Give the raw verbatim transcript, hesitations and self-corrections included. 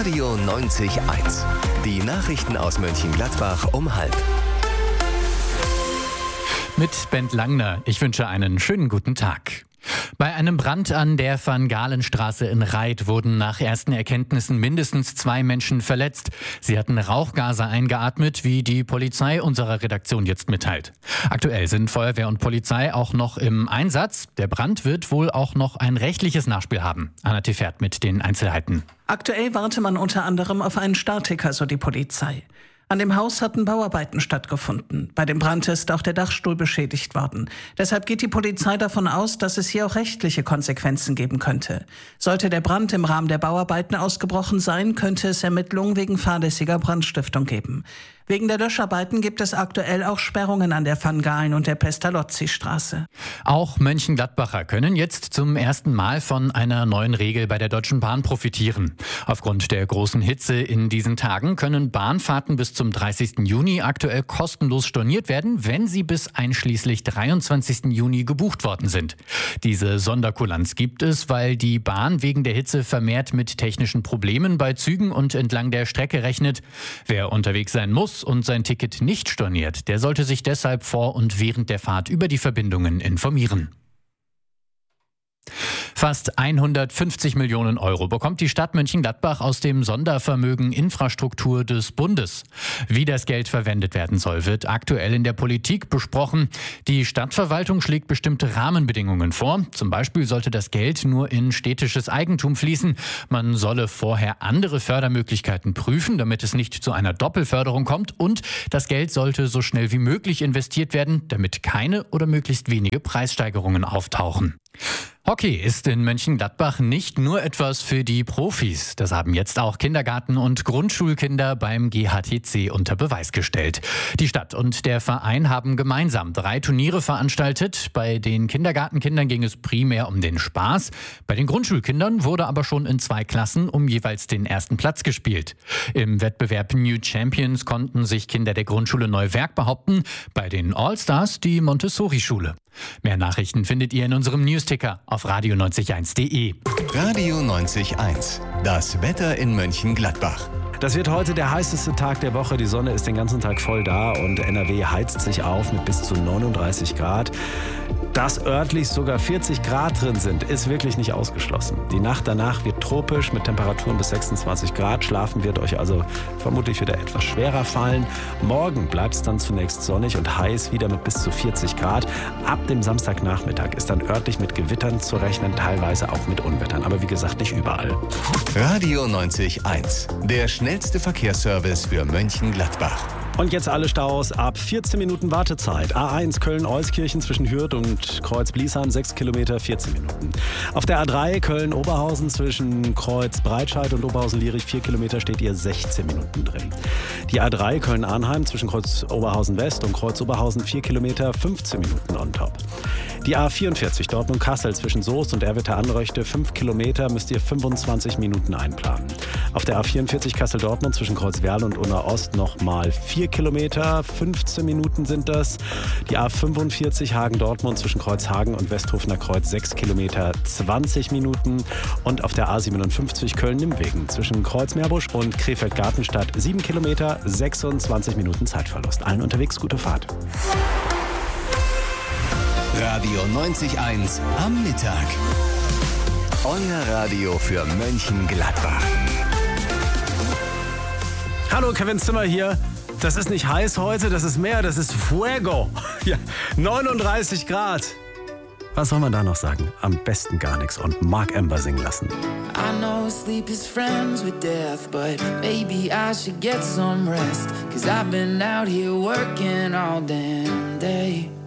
Radio neunzig eins. Die Nachrichten aus Mönchengladbach um halb. Mit Bent Langner. Ich wünsche einen schönen guten Tag. Bei einem Brand an der Van-Galen-Straße in Reith wurden nach ersten Erkenntnissen mindestens zwei Menschen verletzt. Sie hatten Rauchgase eingeatmet, wie die Polizei unserer Redaktion jetzt mitteilt. Aktuell sind Feuerwehr und Polizei auch noch im Einsatz. Der Brand wird wohl auch noch ein rechtliches Nachspiel haben. Anna Tefert mit den Einzelheiten. Aktuell warte man unter anderem auf einen Statiker, so die Polizei. An dem Haus hatten Bauarbeiten stattgefunden. Bei dem Brand ist auch der Dachstuhl beschädigt worden. Deshalb geht die Polizei davon aus, dass es hier auch rechtliche Konsequenzen geben könnte. Sollte der Brand im Rahmen der Bauarbeiten ausgebrochen sein, könnte es Ermittlungen wegen fahrlässiger Brandstiftung geben. Wegen der Löscharbeiten gibt es aktuell auch Sperrungen an der Van-Galen- und der Pestalozzi-Straße. Auch Mönchengladbacher können jetzt zum ersten Mal von einer neuen Regel bei der Deutschen Bahn profitieren. Aufgrund der großen Hitze in diesen Tagen können Bahnfahrten bis zum dreißigsten Juni aktuell kostenlos storniert werden, wenn sie bis einschließlich dreiundzwanzigsten Juni gebucht worden sind. Diese Sonderkulanz gibt es, weil die Bahn wegen der Hitze vermehrt mit technischen Problemen bei Zügen und entlang der Strecke rechnet. Wer unterwegs sein muss und sein Ticket nicht storniert, der sollte sich deshalb vor und während der Fahrt über die Verbindungen informieren. Fast hundertfünfzig Millionen Euro bekommt die Stadt Mönchengladbach aus dem Sondervermögen Infrastruktur des Bundes. Wie das Geld verwendet werden soll, wird aktuell in der Politik besprochen. Die Stadtverwaltung schlägt bestimmte Rahmenbedingungen vor. Zum Beispiel sollte das Geld nur in städtisches Eigentum fließen. Man solle vorher andere Fördermöglichkeiten prüfen, damit es nicht zu einer Doppelförderung kommt. Und das Geld sollte so schnell wie möglich investiert werden, damit keine oder möglichst wenige Preissteigerungen auftauchen. Hockey ist in Mönchengladbach nicht nur etwas für die Profis. Das haben jetzt auch Kindergarten- und Grundschulkinder beim G H T C unter Beweis gestellt. Die Stadt und der Verein haben gemeinsam drei Turniere veranstaltet. Bei den Kindergartenkindern ging es primär um den Spaß. Bei den Grundschulkindern wurde aber schon in zwei Klassen um jeweils den ersten Platz gespielt. Im Wettbewerb New Champions konnten sich Kinder der Grundschule Neuwerk behaupten. Bei den Allstars die Montessori-Schule. Mehr Nachrichten findet ihr in unserem Newsticker auf radio neunzig eins punkt de. Radio neunzig eins. Das Wetter in Mönchengladbach. Das wird heute der heißeste Tag der Woche. Die Sonne ist den ganzen Tag voll da und N R W heizt sich auf mit bis zu neununddreißig Grad. Dass örtlich sogar vierzig Grad drin sind, ist wirklich nicht ausgeschlossen. Die Nacht danach wird tropisch mit Temperaturen bis sechsundzwanzig Grad. Schlafen wird euch also vermutlich wieder etwas schwerer fallen. Morgen bleibt es dann zunächst sonnig und heiß, wieder mit bis zu vierzig Grad. Ab dem Samstagnachmittag ist dann örtlich mit Gewittern zu rechnen, teilweise auch mit Unwettern. Aber wie gesagt, nicht überall. Radio neunzig eins. Der schnellste Verkehrsservice für Mönchengladbach. Und jetzt alle Staus ab vierzehn Minuten Wartezeit. A eins Köln-Euskirchen zwischen Hürth und Kreuz-Bliesheim, sechs Kilometer, vierzehn Minuten. Auf der A drei Köln-Oberhausen zwischen Kreuz-Breitscheid und Oberhausen-Lierich, vier Kilometer, steht ihr sechzehn Minuten drin. Die A drei Köln-Arnheim zwischen Kreuz-Oberhausen-West und Kreuz-Oberhausen, vier Kilometer, fünfzehn Minuten on top. Die A vierundvierzig Dortmund-Kassel zwischen Soest und Erwitter-Anröchte, fünf Kilometer, müsst ihr fünfundzwanzig Minuten einplanen. Auf der A vierundvierzig Kassel-Dortmund zwischen Kreuz-Werl und Unna-Ost nochmal vier Kilometer, fünfzehn Minuten sind das. Die A fünfundvierzig Hagen-Dortmund zwischen Kreuzhagen und Westhofener Kreuz, sechs Kilometer, zwanzig Minuten. Und auf der A siebenundfünfzig Köln-Nimmwegen zwischen Kreuz-Meerbusch und Krefeld-Gartenstadt, sieben Kilometer, sechsundzwanzig Minuten Zeitverlust. Allen unterwegs gute Fahrt. Radio neunzig eins am Mittag. Euer Radio für Mönchengladbach. Hallo, Kevin Zimmer hier. Das ist nicht heiß heute, das ist Meer, das ist Fuego. Ja, neununddreißig Grad. Was soll man da noch sagen? Am besten gar nichts und Mark Amber singen lassen. I know sleep is friends with death, but maybe I should get some rest. 'Cause I've been out here working all damn day.